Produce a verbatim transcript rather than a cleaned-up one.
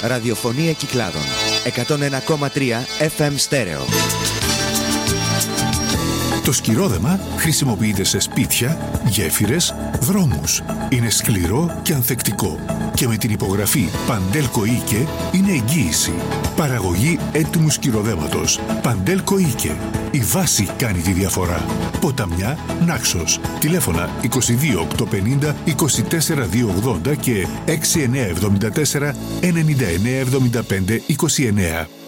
Ραδιοφωνία Κυκλάδων. εκατόν ένα κόμμα τρία εφ εμ στέρεο. Το σκυρόδεμα χρησιμοποιείται σε σπίτια, γέφυρες, δρόμους. Είναι σκληρό και ανθεκτικό και με την υπογραφή Παντέλκο Οίκε είναι εγγύηση. Παραγωγή έτοιμου σκυροδέματος. Παντέλκο Οίκε. Η βάση κάνει τη διαφορά. Ποταμιά, Νάξος. Τηλέφωνα είκοσι δύο οκτακόσια πενήντα είκοσι τέσσερα διακόσια ογδόντα και έξι εννιά εβδομήντα τέσσερα ενενήντα εννιά εβδομήντα πέντε είκοσι εννιά.